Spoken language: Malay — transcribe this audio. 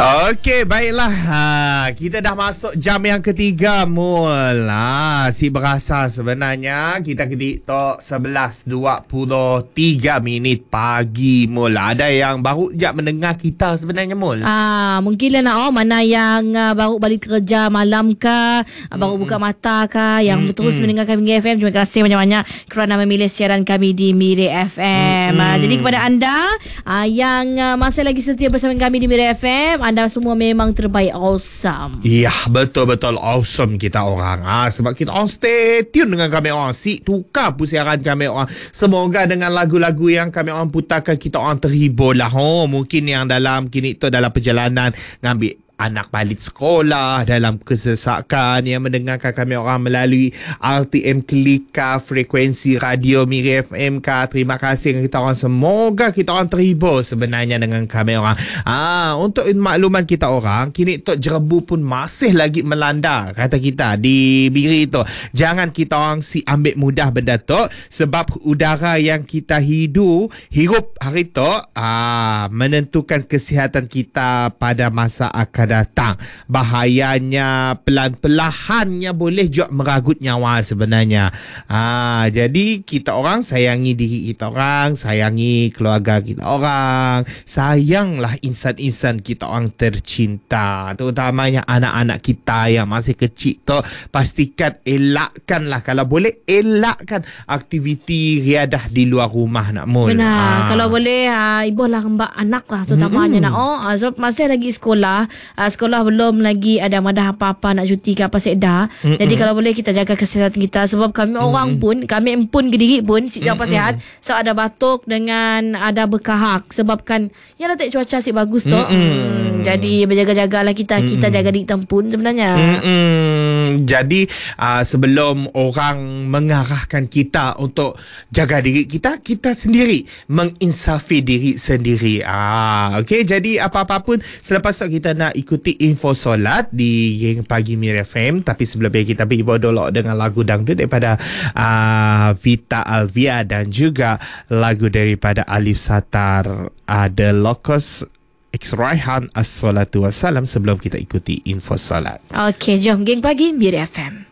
Okey, baiklah. Kita dah masuk jam yang ketiga mul. Si berasa sebenarnya kita ketik tok 11.23 minit pagi mul. Ada yang baru je mendengar kita sebenarnya mul. Mungkinlah nak mana yang baru balik kerja malam ke, baru buka mata ke, yang terus mendengarkan Miri FM. Terima kasih banyak-banyak kerana memilih siaran kami di Miri FM. Jadi kepada anda yang masih lagi setia bersama kami di Miri FM, anda semua memang terbaik, awesome. Ya, betul-betul awesome kita orang. Sebab kita orang stay tune dengan kami orang. Tukar pusiaran kami orang. Semoga dengan lagu-lagu yang kami orang putarkan, kita orang terhibur lah. Mungkin yang dalam kini tu dalam perjalanan ngambil anak balik sekolah, dalam kesesakan, yang mendengarkan kami orang melalui RTM Kelika, frekuensi radio Miri FM ka. Terima kasih kita orang. Semoga kita orang terhibur sebenarnya dengan kami orang. Untuk makluman kita orang, kini tok jerebu pun masih lagi melanda, kata kita di Miri tu. Jangan kita orang ambil mudah benda tu, sebab udara yang kita hirup hari tu menentukan kesihatan kita pada masa akan datang. Bahayanya pelan-pelannya boleh juga meragut nyawa sebenarnya. Jadi kita orang sayangi diri kita orang, sayangi keluarga kita orang, sayanglah insan-insan kita orang tercinta, terutamanya anak-anak kita yang masih kecil tu. Pastikan elakkanlah, kalau boleh elakkan aktiviti riadah di luar rumah nak mul. Benar. Kalau boleh ibu lah mbak anak lah terutamanya nak sebab masih lagi sekolah. Sekolah belum lagi ada madah apa-apa nak cuti ke apa sekda. Jadi kalau boleh kita jaga kesihatan kita, sebab kami orang pun, kami pun kediri pun siapa sihat, so ada batuk dengan ada berkahak sebabkan ya letak cuaca si bagus tu. Jadi berjaga-jagalah kita jaga diri kita pun sebenarnya. Jadi sebelum orang mengarahkan kita untuk jaga diri kita, kita sendiri menginsafi diri sendiri. Okey, jadi apa-apa pun selepas tu kita nak ikuti info solat di Pagi Miri FM. Tapi sebelumnya kita pergi bodolok dengan lagu dangdut daripada Vita Alvia dan juga lagu daripada Alif Satar, The Locos X Raihan As-Salatu Wassalam, sebelum kita ikuti info solat. Okey, jom geng Pagi Miri FM.